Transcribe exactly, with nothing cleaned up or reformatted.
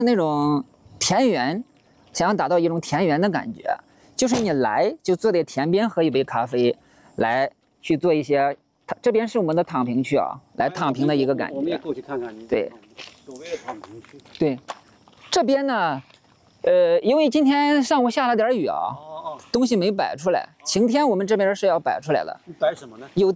那种田园，想要达到一种田园的感觉，就是你来就坐在田边喝一杯咖啡，来去做一些。这边是我们的躺平区啊，来躺平的一个感觉。 我们也过去看看。 对， 所谓的躺平区。 对，这边呢，呃，因为今天上午下了点雨啊， 哦哦， 东西没摆出来。晴天我们这边是要摆出来的。 摆什么呢？ 有